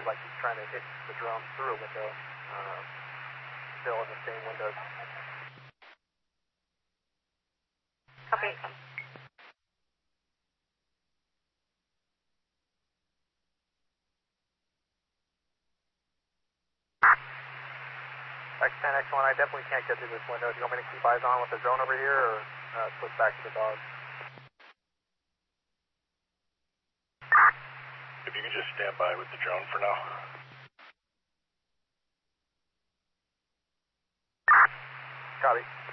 sounds like he's trying to hit the drone through a window, still in the same window. Copy. X10, X1, I definitely can't get through this window. Do you want me to keep eyes on with the drone over here, or switch back to the dog? If you could just stand by with the drone for now. Copy.